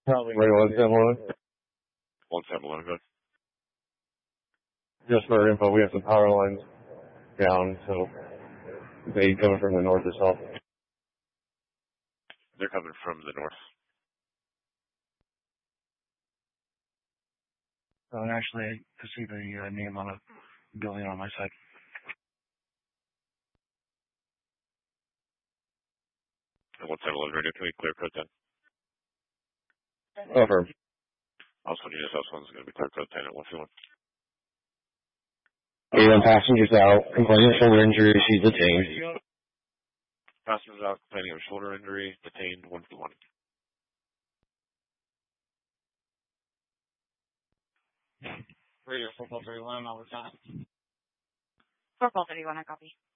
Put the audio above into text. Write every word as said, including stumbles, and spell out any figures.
Probably right one seven one. one seven one, good. Just for info, we have some power lines down, so they coming from the north or south. They're coming from the north. Uh, actually, I could see the uh, name on a building on my side. one seven one radio, can we clear code ten? Over. Also, Unit House one is going to be clear code ten at one two one. eighty-one passengers out, complaining of shoulder injury, she's detained. Passengers out complaining of shoulder injury, detained one two one. Radio four twelve thirty-one, I'll return. four twelve thirty-one, I copy.